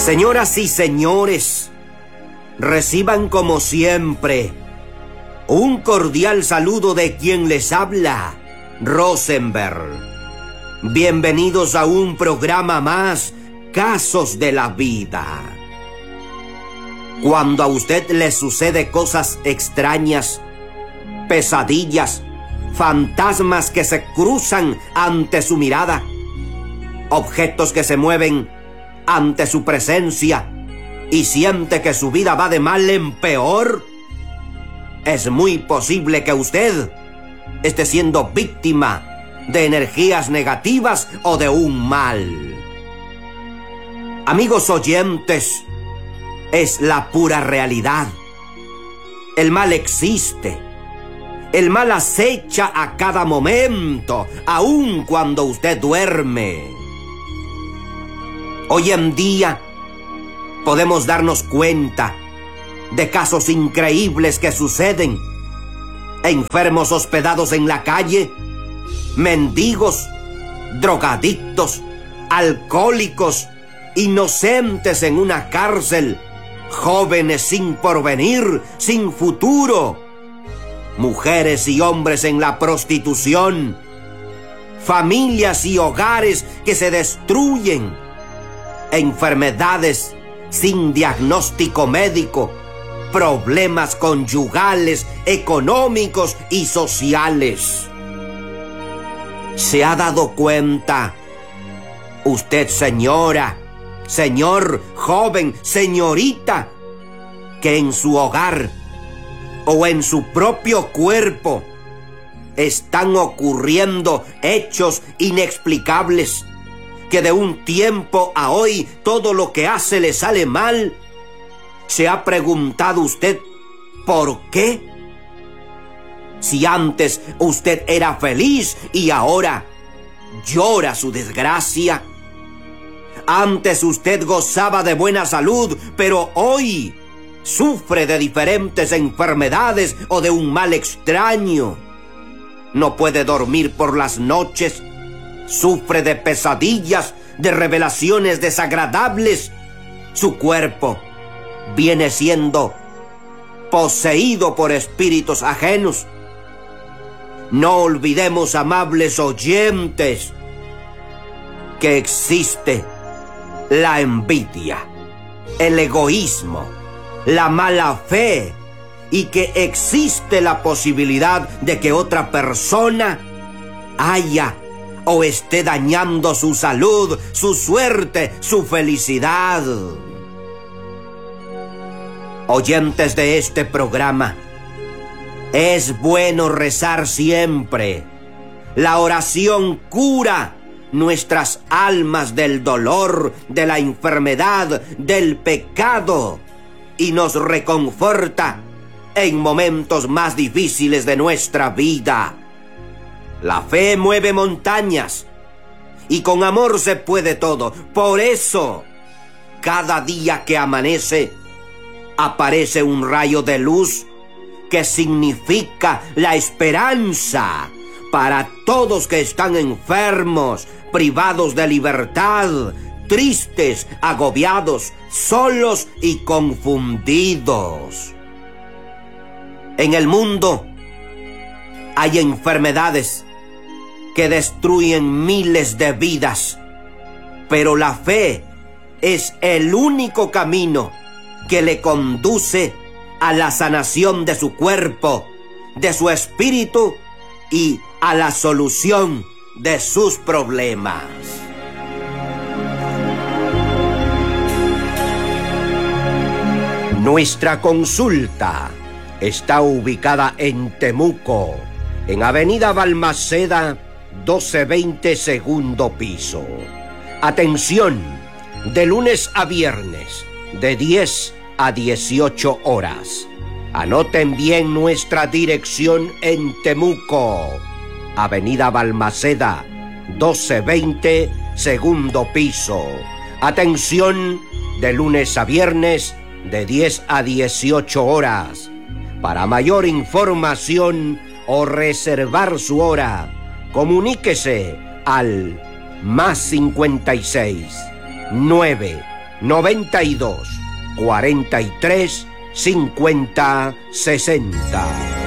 Señoras y señores, reciban como siempre un cordial saludo de quien les habla, Rosenberg. Bienvenidos a un programa más, Casos de la Vida. Cuando a usted le sucede cosas extrañas, pesadillas, fantasmas que se cruzan ante su mirada, objetos que se mueven ante su presencia y siente que su vida va de mal en peor, es muy posible que usted esté siendo víctima de energías negativas o de un mal. Amigos oyentes, es la pura realidad. El mal existe. El mal acecha a cada momento, aun cuando usted duerme. Hoy en día podemos darnos cuenta de casos increíbles que suceden. Enfermos hospedados en la calle, mendigos, drogadictos, alcohólicos, inocentes en una cárcel, jóvenes sin porvenir, sin futuro, mujeres y hombres en la prostitución, familias y hogares que se destruyen, enfermedades sin diagnóstico médico, problemas conyugales, económicos y sociales. ¿Se ha dado cuenta usted, señora, señor, joven, señorita, que en su hogar o en su propio cuerpo están ocurriendo hechos inexplicables? Que de un tiempo a hoy todo lo que hace le sale mal. ¿Se ha preguntado usted por qué? Si antes usted era feliz y ahora llora su desgracia. Antes usted gozaba de buena salud, pero hoy sufre de diferentes enfermedades o de un mal extraño. No puede dormir por las noches. Sufre de pesadillas, de revelaciones desagradables. Su cuerpo viene siendo poseído por espíritus ajenos. No olvidemos, amables oyentes, que existe la envidia, el egoísmo, la mala fe, y que existe la posibilidad de que otra persona haya o esté dañando su salud, su suerte, su felicidad. Oyentes de este programa, es bueno rezar siempre. La oración cura nuestras almas del dolor, de la enfermedad, del pecado, y nos reconforta en momentos más difíciles de nuestra vida. La fe mueve montañas y con amor se puede todo. Por eso, cada día que amanece, aparece un rayo de luz que significa la esperanza para todos que están enfermos, privados de libertad, tristes, agobiados, solos y confundidos. En el mundo hay enfermedades que destruyen miles de vidas, pero la fe es el único camino que le conduce a la sanación de su cuerpo, de su espíritu y a la solución de sus problemas. Nuestra consulta está ubicada en Temuco, en Avenida Balmaceda, 1220, segundo piso. Atención, de lunes a viernes, de 10 a 18 horas. Anoten bien nuestra dirección en Temuco, Avenida Balmaceda, 1220, segundo piso. Atención, de lunes a viernes, de 10 a 18 horas. Para mayor información o reservar su hora, comuníquese al +56 9 92 43 50 60.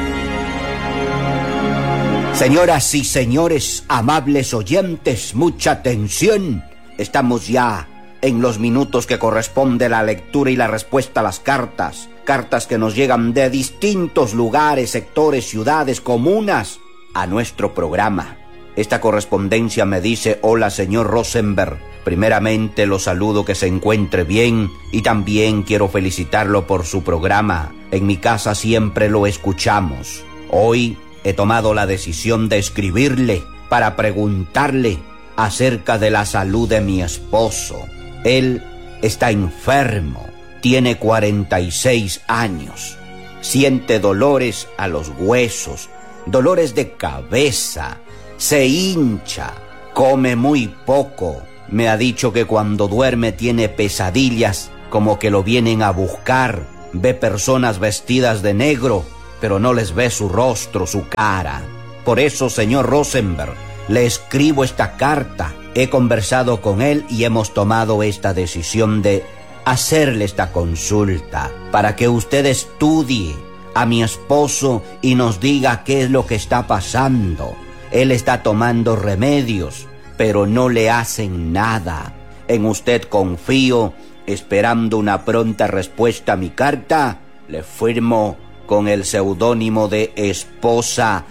Señoras y señores, amables oyentes, mucha atención. Estamos ya en los minutos que corresponde la lectura y la respuesta a las cartas. Cartas que nos llegan de distintos lugares, sectores, ciudades, comunas, a nuestro programa. Esta correspondencia me dice: hola, señor Rosenberg. Primeramente lo saludo, que se encuentre bien, y también quiero felicitarlo por su programa. En mi casa siempre lo escuchamos. Hoy he tomado la decisión de escribirle para preguntarle acerca de la salud de mi esposo. Él está enfermo, tiene 46 años, siente dolores a los huesos, dolores de cabeza, se hincha, come muy poco. Me ha dicho que cuando duerme tiene pesadillas, como que lo vienen a buscar. Ve personas vestidas de negro, pero no les ve su rostro, su cara. Por eso, señor Rosenberg, le escribo esta carta. He conversado con él y hemos tomado esta decisión de hacerle esta consulta para que usted estudie a mi esposo y nos diga qué es lo que está pasando. Él está tomando remedios, pero no le hacen nada. En usted confío, esperando una pronta respuesta a mi carta. Le firmo con el seudónimo de Esposa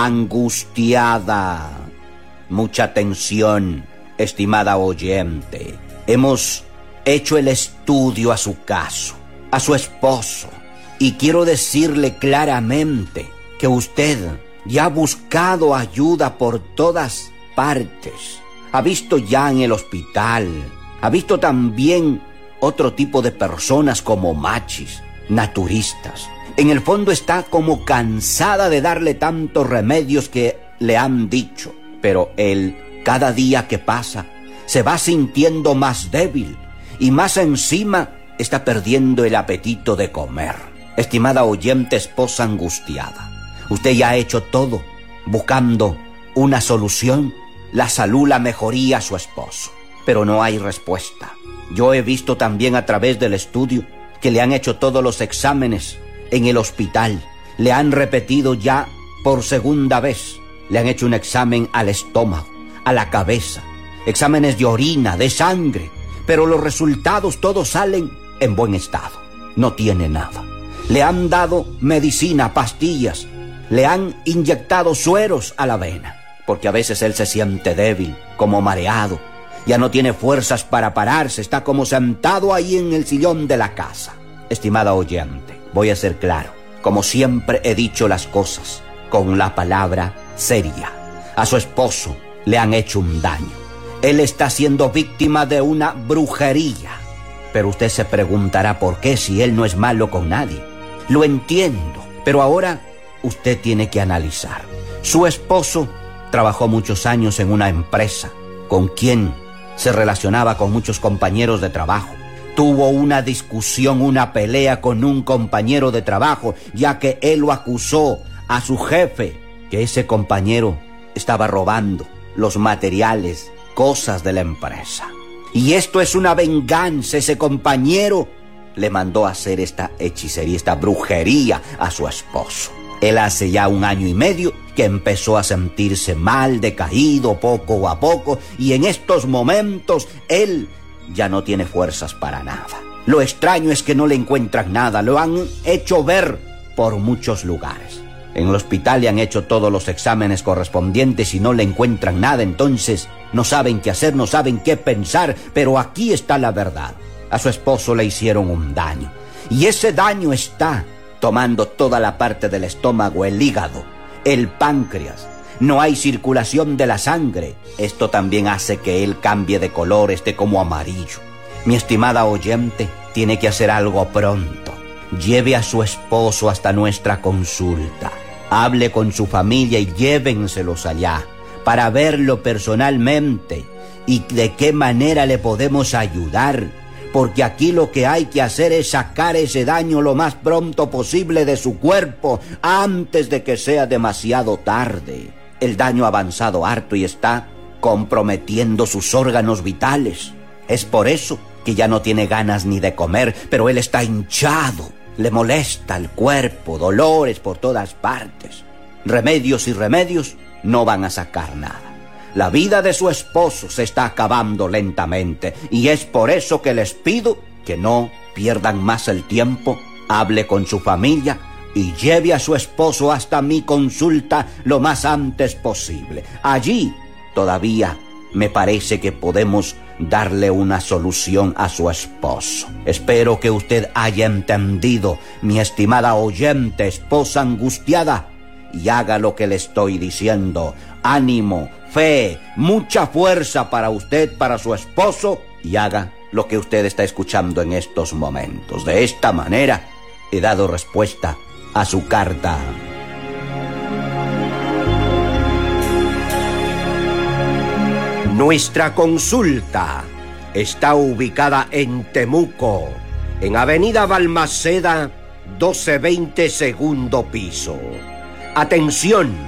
Angustiada. Mucha atención, estimada oyente. Hemos hecho el estudio a su caso, a su esposo, y quiero decirle claramente que usted ya ha buscado ayuda por todas partes. Ha visto ya en el hospital, ha visto también otro tipo de personas como machis, naturistas. En el fondo está como cansada de darle tantos remedios que le han dicho, pero él, cada día que pasa, se va sintiendo más débil y más encima está perdiendo el apetito de comer. Estimada oyente, esposa angustiada, usted ya ha hecho todo buscando una solución, la salud, la mejoría a su esposo, pero no hay respuesta. Yo he visto también a través del estudio que le han hecho todos los exámenes en el hospital. Le han repetido ya por segunda vez. Le han hecho un examen al estómago, a la cabeza, exámenes de orina, de sangre, pero los resultados todos salen en buen estado. No tiene nada. Le han dado medicina, pastillas, le han inyectado sueros a la vena, porque a veces él se siente débil, como mareado, ya no tiene fuerzas para pararse, está como sentado ahí en el sillón de la casa. Estimada oyente, voy a ser claro, como siempre he dicho las cosas, con la palabra seria. A su esposo le han hecho un daño. Él está siendo víctima de una brujería. Pero usted se preguntará por qué, si él no es malo con nadie. Lo entiendo, pero ahora usted tiene que analizar. Su esposo trabajó muchos años en una empresa con quien se relacionaba con muchos compañeros de trabajo. Tuvo una discusión, una pelea con un compañero de trabajo, ya que él lo acusó a su jefe, que ese compañero estaba robando los materiales, cosas de la empresa. Y esto es una venganza. Ese compañero le mandó a hacer esta hechicería, esta brujería a su esposo. Él hace ya 1 año y medio que empezó a sentirse mal, decaído poco a poco, y en estos momentos él ya no tiene fuerzas para nada. Lo extraño es que no le encuentran nada. Lo han hecho ver por muchos lugares. En el hospital le han hecho todos los exámenes correspondientes y no le encuentran nada. Entonces no saben qué hacer, no saben qué pensar. Pero aquí está la verdad. A su esposo le hicieron un daño. Y ese daño está tomando toda la parte del estómago, el hígado, el páncreas. No hay circulación de la sangre. Esto también hace que él cambie de color, esté como amarillo. Mi estimada oyente, tiene que hacer algo pronto. Lleve a su esposo hasta nuestra consulta. Hable con su familia y llévenselos allá para verlo personalmente y de qué manera le podemos ayudar. Porque aquí lo que hay que hacer es sacar ese daño lo más pronto posible de su cuerpo antes de que sea demasiado tarde. El daño ha avanzado harto y está comprometiendo sus órganos vitales. Es por eso que ya no tiene ganas ni de comer, pero él está hinchado. Le molesta el cuerpo, dolores por todas partes. Remedios y remedios no van a sacar nada. La vida de su esposo se está acabando lentamente y es por eso que les pido que no pierdan más el tiempo, hable con su familia y lleve a su esposo hasta mi consulta lo más antes posible. Allí todavía me parece que podemos darle una solución a su esposo. Espero que usted haya entendido, mi estimada oyente, esposa angustiada, y haga lo que le estoy diciendo. Ánimo, fe, mucha fuerza para usted, para su esposo, y haga lo que usted está escuchando en estos momentos. De esta manera he dado respuesta a su carta. Nuestra consulta está ubicada en Temuco, en Avenida Balmaceda, 1220, segundo piso. Atención,